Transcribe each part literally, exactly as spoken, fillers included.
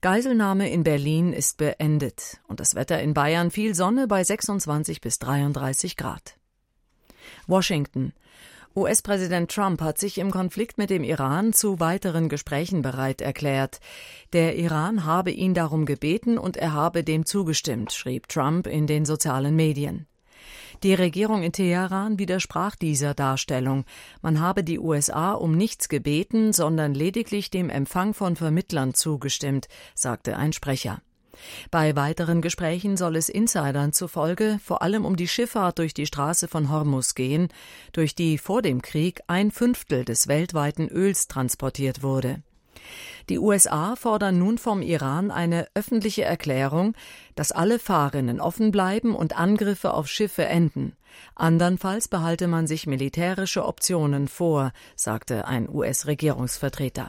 Geiselnahme in Berlin ist beendet und das Wetter in Bayern viel Sonne bei sechsundzwanzig bis dreiunddreißig Grad. Washington. U S-Präsident Trump hat sich im Konflikt mit dem Iran zu weiteren Gesprächen bereit erklärt. Der Iran habe ihn darum gebeten und er habe dem zugestimmt, schrieb Trump in den sozialen Medien. Die Regierung in Teheran widersprach dieser Darstellung. Man habe die U S A um nichts gebeten, sondern lediglich dem Empfang von Vermittlern zugestimmt, sagte ein Sprecher. Bei weiteren Gesprächen soll es Insidern zufolge vor allem um die Schifffahrt durch die Straße von Hormuz gehen, durch die vor dem Krieg ein Fünftel des weltweiten Öls transportiert wurde. Die U S A fordern nun vom Iran eine öffentliche Erklärung, dass alle Fahrrinnen offen bleiben und Angriffe auf Schiffe enden. Andernfalls behalte man sich militärische Optionen vor, sagte ein U S-Regierungsvertreter.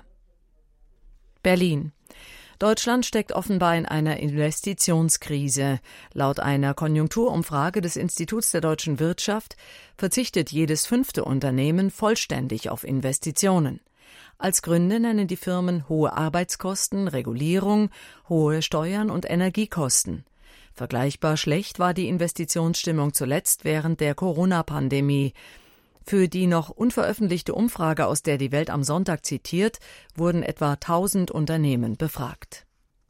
Berlin. Deutschland steckt offenbar in einer Investitionskrise. Laut einer Konjunkturumfrage des Instituts der deutschen Wirtschaft verzichtet jedes fünfte Unternehmen vollständig auf Investitionen. Als Gründe nennen die Firmen hohe Arbeitskosten, Regulierung, hohe Steuern und Energiekosten. Vergleichbar schlecht war die Investitionsstimmung zuletzt während der Corona-Pandemie. Für die noch unveröffentlichte Umfrage, aus der die Welt am Sonntag zitiert, wurden etwa tausend Unternehmen befragt.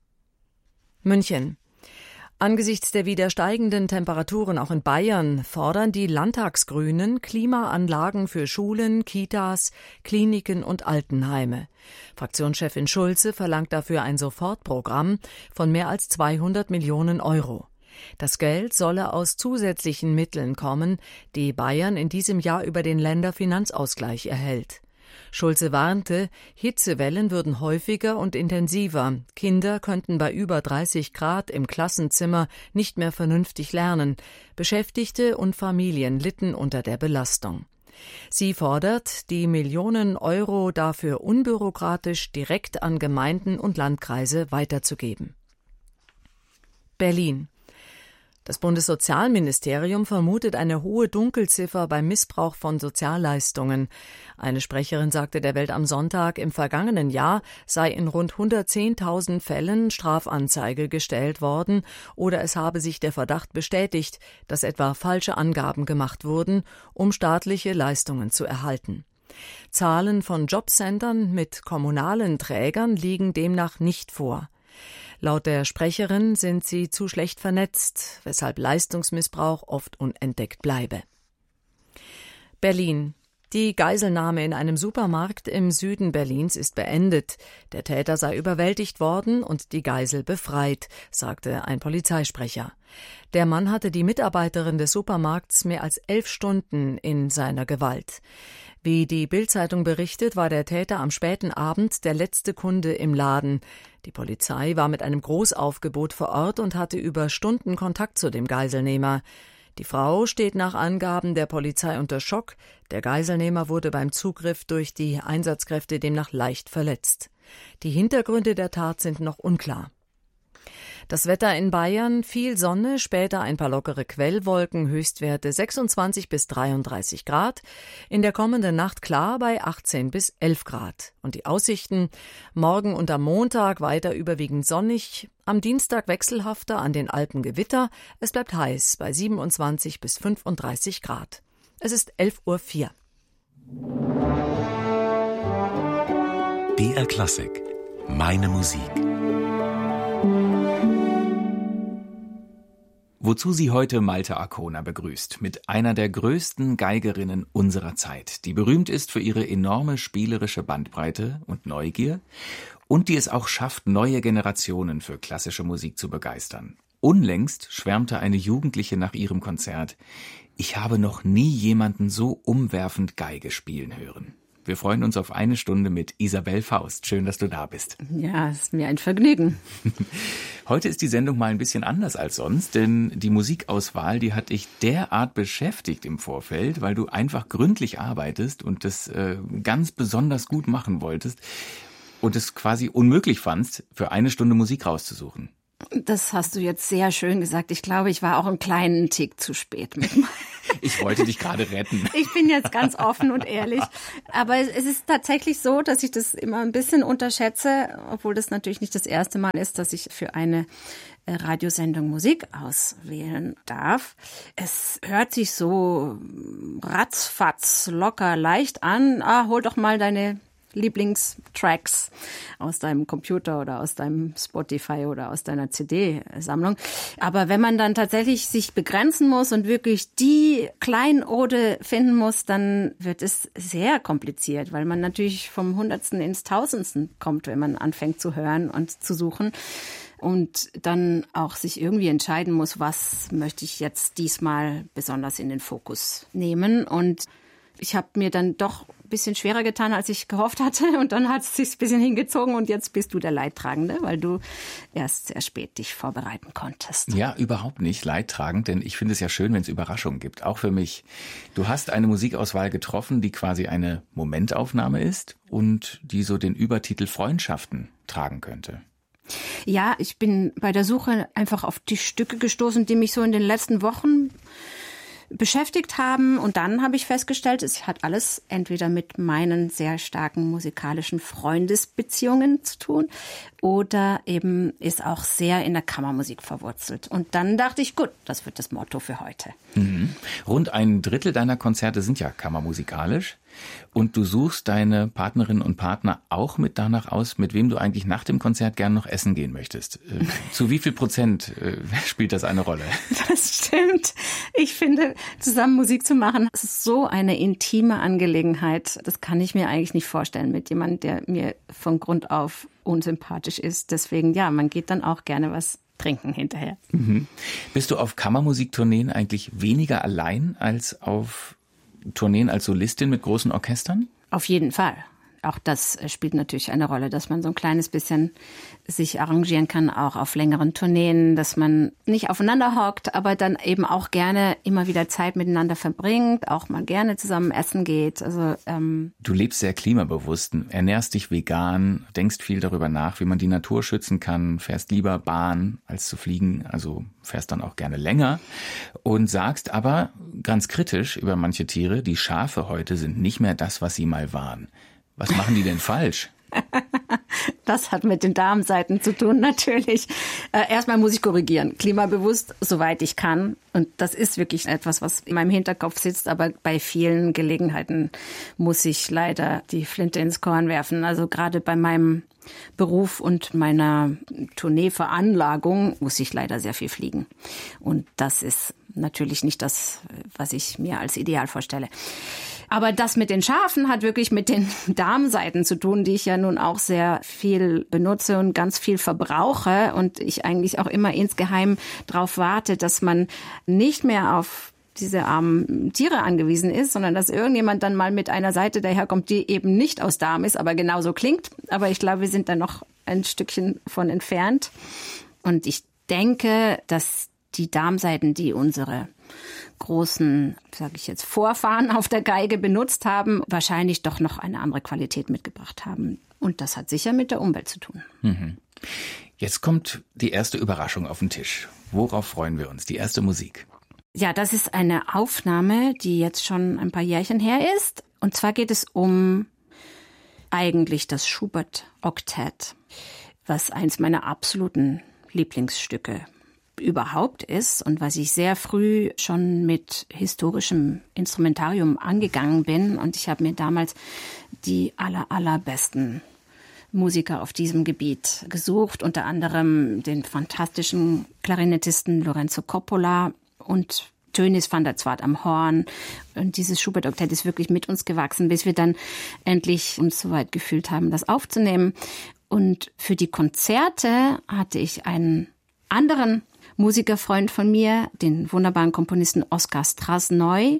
München. Angesichts der wieder steigenden Temperaturen auch in Bayern fordern die Landtagsgrünen Klimaanlagen für Schulen, Kitas, Kliniken und Altenheime. Fraktionschefin Schulze verlangt dafür ein Sofortprogramm von mehr als zweihundert Millionen Euro. Das Geld solle aus zusätzlichen Mitteln kommen, die Bayern in diesem Jahr über den Länderfinanzausgleich erhält. Schulze warnte, Hitzewellen würden häufiger und intensiver. Kinder könnten bei über dreißig Grad im Klassenzimmer nicht mehr vernünftig lernen. Beschäftigte und Familien litten unter der Belastung. Sie fordert, die Millionen Euro dafür unbürokratisch direkt an Gemeinden und Landkreise weiterzugeben. Berlin. Das Bundessozialministerium vermutet eine hohe Dunkelziffer beim Missbrauch von Sozialleistungen. Eine Sprecherin sagte der Welt am Sonntag, im vergangenen Jahr sei in rund hundertzehntausend Fällen Strafanzeige gestellt worden oder es habe sich der Verdacht bestätigt, dass etwa falsche Angaben gemacht wurden, um staatliche Leistungen zu erhalten. Zahlen von Jobcentern mit kommunalen Trägern liegen demnach nicht vor. Laut der Sprecherin sind sie zu schlecht vernetzt, weshalb Leistungsmissbrauch oft unentdeckt bleibe. Berlin. Die Geiselnahme in einem Supermarkt im Süden Berlins ist beendet. Der Täter sei überwältigt worden und die Geisel befreit, sagte ein Polizeisprecher. Der Mann hatte die Mitarbeiterin des Supermarkts mehr als elf Stunden in seiner Gewalt. Wie die Bild-Zeitung berichtet, war der Täter am späten Abend der letzte Kunde im Laden. Die Polizei war mit einem Großaufgebot vor Ort und hatte über Stunden Kontakt zu dem Geiselnehmer. Die Frau steht nach Angaben der Polizei unter Schock. Der Geiselnehmer wurde beim Zugriff durch die Einsatzkräfte demnach leicht verletzt. Die Hintergründe der Tat sind noch unklar. Das Wetter in Bayern, viel Sonne, später ein paar lockere Quellwolken, Höchstwerte sechsundzwanzig bis dreiunddreißig Grad. In der kommenden Nacht klar bei achtzehn bis elf Grad. Und die Aussichten, morgen und am Montag weiter überwiegend sonnig, am Dienstag wechselhafter, an den Alpen Gewitter. Es bleibt heiß bei siebenundzwanzig bis fünfunddreißig Grad. Es ist elf Uhr vier. B R Klassik. Meine Musik. Wozu sie heute Malte Arkona begrüßt, mit einer der größten Geigerinnen unserer Zeit, die berühmt ist für ihre enorme spielerische Bandbreite und Neugier und die es auch schafft, neue Generationen für klassische Musik zu begeistern. Unlängst schwärmte eine Jugendliche nach ihrem Konzert: Ich habe noch nie jemanden so umwerfend Geige spielen hören. Wir freuen uns auf eine Stunde mit Isabell Faust. Schön, dass du da bist. Ja, es ist mir ein Vergnügen. Heute ist die Sendung mal ein bisschen anders als sonst, denn die Musikauswahl, die hat dich derart beschäftigt im Vorfeld, weil du einfach gründlich arbeitest und das äh, ganz besonders gut machen wolltest und es quasi unmöglich fandst, für eine Stunde Musik rauszusuchen. Das hast du jetzt sehr schön gesagt. Ich glaube, ich war auch einen kleinen Tick zu spät mit Ich wollte dich gerade retten. Ich bin jetzt ganz offen und ehrlich. Aber es ist tatsächlich so, dass ich das immer ein bisschen unterschätze, obwohl das natürlich nicht das erste Mal ist, dass ich für eine Radiosendung Musik auswählen darf. Es hört sich so ratzfatz, locker, leicht an. Ah, hol doch mal deine Lieblingstracks aus deinem Computer oder aus deinem Spotify oder aus deiner C D-Sammlung. Aber wenn man dann tatsächlich sich begrenzen muss und wirklich die Kleinode finden muss, dann wird es sehr kompliziert, weil man natürlich vom Hundertsten ins Tausendsten kommt, wenn man anfängt zu hören und zu suchen. Und dann auch sich irgendwie entscheiden muss, was möchte ich jetzt diesmal besonders in den Fokus nehmen. Und ich habe mir dann doch ein bisschen schwerer getan, als ich gehofft hatte. Und dann hat es sich ein bisschen hingezogen und jetzt bist du der Leidtragende, weil du erst sehr spät dich vorbereiten konntest. Ja, überhaupt nicht leidtragend, denn ich finde es ja schön, wenn es Überraschungen gibt, auch für mich. Du hast eine Musikauswahl getroffen, die quasi eine Momentaufnahme ist und die so den Übertitel Freundschaften tragen könnte. Ja, ich bin bei der Suche einfach auf die Stücke gestoßen, die mich so in den letzten Wochen beschäftigt haben. Und dann habe ich festgestellt, es hat alles entweder mit meinen sehr starken musikalischen Freundesbeziehungen zu tun oder eben ist auch sehr in der Kammermusik verwurzelt. Und dann dachte ich, gut, das wird das Motto für heute. Mhm. Rund ein Drittel deiner Konzerte sind ja kammermusikalisch. Und du suchst deine Partnerinnen und Partner auch mit danach aus, mit wem du eigentlich nach dem Konzert gern noch essen gehen möchtest. Äh, zu wie viel Prozent äh, spielt das eine Rolle? Das stimmt. Ich finde, zusammen Musik zu machen, das ist so eine intime Angelegenheit. Das kann ich mir eigentlich nicht vorstellen mit jemandem, der mir von Grund auf unsympathisch ist. Deswegen, ja, man geht dann auch gerne was trinken hinterher. Mhm. Bist du auf Kammermusiktourneen eigentlich weniger allein als auf Tourneen als Solistin mit großen Orchestern? Auf jeden Fall. Auch das spielt natürlich eine Rolle, dass man so ein kleines bisschen sich arrangieren kann, auch auf längeren Tourneen, dass man nicht aufeinander hockt, aber dann eben auch gerne immer wieder Zeit miteinander verbringt, auch mal gerne zusammen essen geht. Also ähm Du lebst sehr klimabewusst, ernährst dich vegan, denkst viel darüber nach, wie man die Natur schützen kann, fährst lieber Bahn als zu fliegen, also fährst dann auch gerne länger und sagst aber ganz kritisch über manche Tiere, die Schafe heute sind nicht mehr das, was sie mal waren. Was machen die denn falsch? Das hat mit den Darmseiten zu tun, natürlich. Äh, erstmal muss ich korrigieren. Klimabewusst, soweit ich kann. Und das ist wirklich etwas, was in meinem Hinterkopf sitzt. Aber bei vielen Gelegenheiten muss ich leider die Flinte ins Korn werfen. Also gerade bei meinem Beruf und meiner Tourneeveranlagung muss ich leider sehr viel fliegen. Und das ist natürlich nicht das, was ich mir als ideal vorstelle. Aber das mit den Schafen hat wirklich mit den Darmseiten zu tun, die ich ja nun auch sehr viel benutze und ganz viel verbrauche und ich eigentlich auch immer insgeheim darauf warte, dass man nicht mehr auf diese armen Tiere angewiesen ist, sondern dass irgendjemand dann mal mit einer Seite daherkommt, die eben nicht aus Darm ist, aber genauso klingt. Aber ich glaube, wir sind da noch ein Stückchen von entfernt. Und ich denke, dass die Darmsaiten, die unsere großen, sage ich jetzt, Vorfahren auf der Geige benutzt haben, wahrscheinlich doch noch eine andere Qualität mitgebracht haben. Und das hat sicher mit der Umwelt zu tun. Mhm. Jetzt kommt die erste Überraschung auf den Tisch. Worauf freuen wir uns? Die erste Musik. Ja, das ist eine Aufnahme, die jetzt schon ein paar Jährchen her ist. Und zwar geht es um eigentlich das Schubert-Oktett, was eins meiner absoluten Lieblingsstücke überhaupt ist und was ich sehr früh schon mit historischem Instrumentarium angegangen bin. Und ich habe mir damals die aller, allerbesten Musiker auf diesem Gebiet gesucht, unter anderem den fantastischen Klarinettisten Lorenzo Coppola und Tönnies van der Zwart am Horn. Und dieses Schubert-Oktett ist wirklich mit uns gewachsen, bis wir dann endlich uns so weit gefühlt haben, das aufzunehmen. Und für die Konzerte hatte ich einen anderen Musikerfreund von mir, den wunderbaren Komponisten Oskar Straßnoy,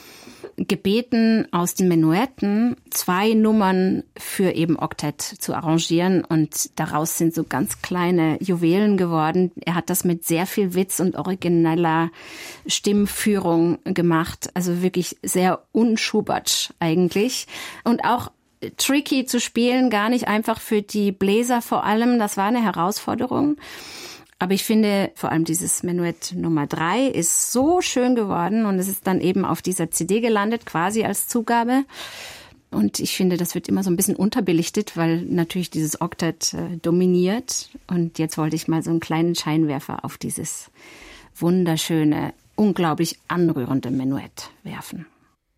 gebeten, aus den Menuetten zwei Nummern für eben Oktett zu arrangieren. Und daraus sind so ganz kleine Juwelen geworden. Er hat das mit sehr viel Witz und origineller Stimmführung gemacht. Also wirklich sehr unschubertsch eigentlich. Und auch tricky zu spielen, gar nicht einfach für die Bläser vor allem. Das war eine Herausforderung. Aber ich finde, vor allem dieses Menuett Nummer drei ist so schön geworden und es ist dann eben auf dieser C D gelandet, quasi als Zugabe. Und ich finde, das wird immer so ein bisschen unterbelichtet, weil natürlich dieses Oktett äh, dominiert. Und jetzt wollte ich mal so einen kleinen Scheinwerfer auf dieses wunderschöne, unglaublich anrührende Menuett werfen.